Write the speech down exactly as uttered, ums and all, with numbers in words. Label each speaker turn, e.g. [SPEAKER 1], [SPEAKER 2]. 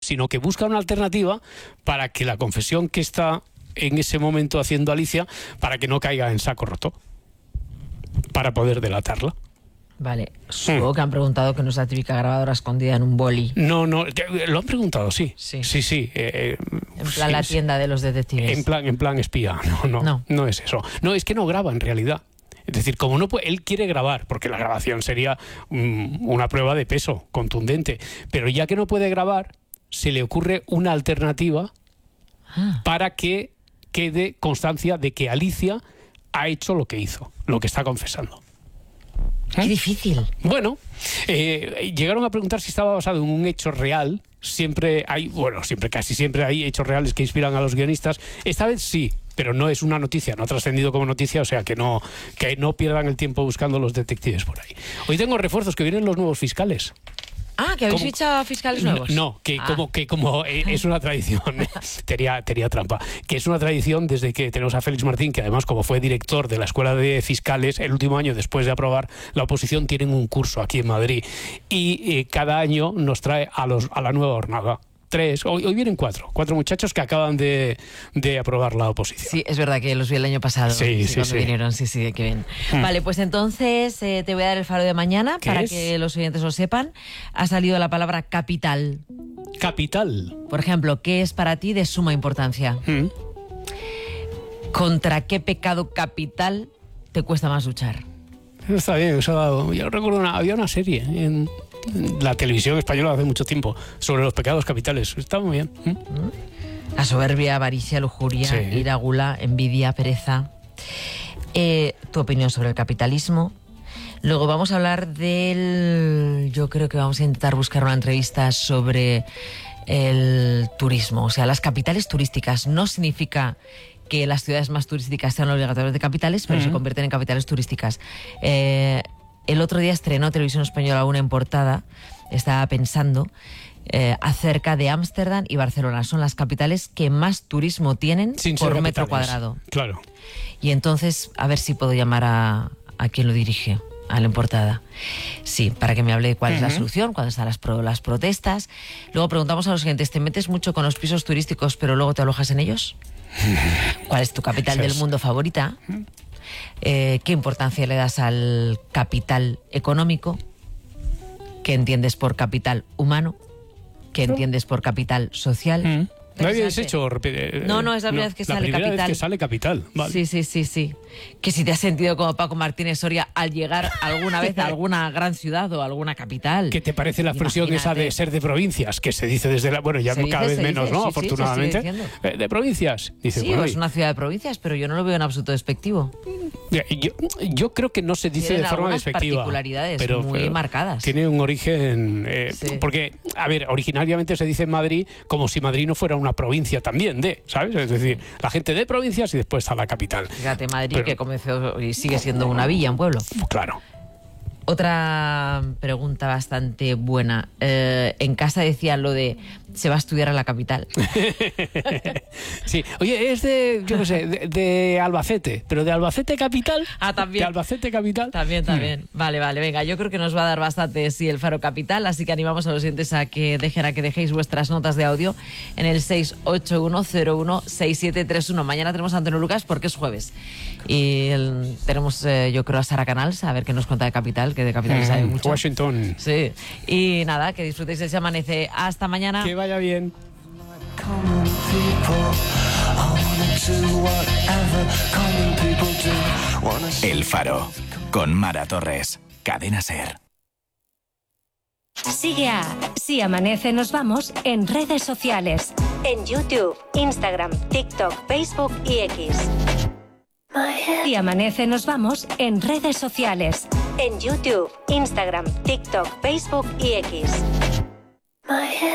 [SPEAKER 1] sino que busca una alternativa para que la confesión que está en ese momento haciendo Alicia, para que no caiga en saco roto, para poder delatarla.
[SPEAKER 2] Vale, supongo que han preguntado que no es la típica grabadora escondida en un boli.
[SPEAKER 1] No, no, lo han preguntado, sí.
[SPEAKER 2] Sí,
[SPEAKER 1] sí. sí eh,
[SPEAKER 2] en plan
[SPEAKER 1] sí,
[SPEAKER 2] la tienda
[SPEAKER 1] sí.
[SPEAKER 2] de los detectives.
[SPEAKER 1] En plan, en plan espía. No, no, no, no es eso. No, es que no graba en realidad. Es decir, como no puede, él quiere grabar, porque la grabación sería um, una prueba de peso contundente, pero ya que no puede grabar, se le ocurre una alternativa ah. para que quede constancia de que Alicia ha hecho lo que hizo, lo que está confesando.
[SPEAKER 2] Qué difícil.
[SPEAKER 1] Bueno, eh, llegaron a preguntar si estaba basado en un hecho real. Siempre hay, bueno, siempre, casi siempre hay hechos reales que inspiran a los guionistas. Esta vez sí, pero no es una noticia, no ha trascendido como noticia, o sea que no, que no pierdan el tiempo buscando los detectives por ahí. Hoy tengo refuerzos, que vienen los nuevos fiscales.
[SPEAKER 2] Ah, que habéis fichado fiscales nuevos.
[SPEAKER 1] No, no que,
[SPEAKER 2] ah.
[SPEAKER 1] como, que como es una tradición, tenía, tenía trampa, que es una tradición desde que tenemos a Félix Martín, que además como fue director de la Escuela de Fiscales, el último año después de aprobar la oposición, tienen un curso aquí en Madrid y eh, cada año nos trae a, los, a la nueva hornada. Tres, hoy, hoy vienen cuatro, cuatro muchachos que acaban de, de aprobar la oposición.
[SPEAKER 2] Sí, es verdad que los vi el año pasado.
[SPEAKER 1] Sí, sí,
[SPEAKER 2] cuando
[SPEAKER 1] sí.
[SPEAKER 2] vinieron, sí, sí, qué bien.
[SPEAKER 1] Hmm.
[SPEAKER 2] Vale, pues entonces eh, te voy a dar el faro de mañana para
[SPEAKER 1] es?
[SPEAKER 2] que los oyentes lo sepan. Ha salido la palabra capital.
[SPEAKER 1] Capital.
[SPEAKER 2] Por ejemplo, ¿qué es para ti de suma importancia?
[SPEAKER 1] Hmm.
[SPEAKER 2] ¿Contra qué pecado capital te cuesta más luchar?
[SPEAKER 1] Está bien, eso, yo recuerdo, una, había una serie en la televisión española hace mucho tiempo sobre los pecados capitales. Está muy bien. ¿Mm?
[SPEAKER 2] La soberbia, avaricia, lujuria,
[SPEAKER 1] sí.
[SPEAKER 2] ira, gula, envidia, pereza. Eh, tu opinión sobre el capitalismo. Luego vamos a hablar del... Yo creo que vamos a intentar buscar una entrevista sobre el turismo. O sea, las capitales turísticas no significa que las ciudades más turísticas sean obligatoriamente capitales, pero uh-huh. se convierten en capitales turísticas. Eh, el otro día estrenó Televisión Española una en portada, estaba pensando, eh, acerca de Ámsterdam y Barcelona. Son las capitales que más turismo tienen
[SPEAKER 1] Sin
[SPEAKER 2] por metro cuadrado.
[SPEAKER 1] Claro.
[SPEAKER 2] Y entonces, a ver si puedo llamar a, a quien lo dirige, a la en portada. Sí, para que me hable de cuál uh-huh. es la solución, cuándo están las, pro, las protestas. Luego preguntamos a los siguientes, ¿te metes mucho con los pisos turísticos pero luego te alojas en ellos? ¿Cuál es tu capital del mundo favorita? Eh, ¿Qué importancia le das al capital económico? ¿Qué entiendes por capital humano? ¿Qué entiendes por capital social?
[SPEAKER 1] Mm. ¿No habíais hecho? Eh,
[SPEAKER 2] no, no, es la primera
[SPEAKER 1] no,
[SPEAKER 2] vez que
[SPEAKER 1] la
[SPEAKER 2] sale
[SPEAKER 1] primera
[SPEAKER 2] capital.
[SPEAKER 1] Vez que sale capital. Vale.
[SPEAKER 2] Sí, sí, sí, sí. Que si te has sentido como Paco Martínez Soria al llegar alguna vez a alguna gran ciudad o alguna capital.
[SPEAKER 1] ¿Qué te parece la expresión Imagínate. esa de ser de provincias? Que se dice desde la... Bueno, ya
[SPEAKER 2] se
[SPEAKER 1] cada
[SPEAKER 2] dice,
[SPEAKER 1] vez menos,
[SPEAKER 2] dice,
[SPEAKER 1] ¿no?
[SPEAKER 2] Sí,
[SPEAKER 1] Afortunadamente.
[SPEAKER 2] Sí,
[SPEAKER 1] eh, ¿De provincias? Dice,
[SPEAKER 2] sí,
[SPEAKER 1] bueno,
[SPEAKER 2] es una ciudad de provincias, pero yo no lo veo en absoluto despectivo.
[SPEAKER 1] Yo, yo creo que no se dice
[SPEAKER 2] Tienen
[SPEAKER 1] de forma despectiva.
[SPEAKER 2] particularidades
[SPEAKER 1] pero,
[SPEAKER 2] muy
[SPEAKER 1] pero
[SPEAKER 2] marcadas.
[SPEAKER 1] Tiene un origen... Eh,
[SPEAKER 2] sí.
[SPEAKER 1] Porque, a ver, originariamente se dice en Madrid como si Madrid no fuera una provincia también de, ¿sabes? Es decir, la gente de provincias y después está la capital.
[SPEAKER 2] Fíjate, Madrid,
[SPEAKER 1] pero,
[SPEAKER 2] que comenzó y sigue siendo una villa, un pueblo.
[SPEAKER 1] Claro.
[SPEAKER 2] Otra pregunta bastante buena. Eh, en casa decían lo de se va a estudiar a la capital.
[SPEAKER 1] Sí. Oye, es de, yo qué sé, de, de Albacete, pero de Albacete capital.
[SPEAKER 2] Ah, también.
[SPEAKER 1] De Albacete capital.
[SPEAKER 2] También, también. Mm. Vale, vale, venga, yo creo que nos va a dar bastante sí el Faro Capital, así que animamos a los oyentes a que dejen a que dejéis vuestras notas de audio en el seis ocho uno cero uno seis siete tres uno. Mañana tenemos a Antonio Lucas porque es jueves. Y el, tenemos, eh, yo creo, a Sara Canals, a ver qué nos cuenta de capital, que de capital mm, sabe mucho.
[SPEAKER 1] Washington.
[SPEAKER 2] Sí. Y nada, que disfrutéis de ese amanece. Hasta mañana.
[SPEAKER 1] Que vaya bien.
[SPEAKER 3] El Faro, con Mara Torres, Cadena SER.
[SPEAKER 4] Sigue a Si Amanece Nos Vamos en redes sociales, en YouTube, Instagram, TikTok, Facebook y X. Si Amanece Nos Vamos en redes sociales, en YouTube, Instagram, TikTok, Facebook y X.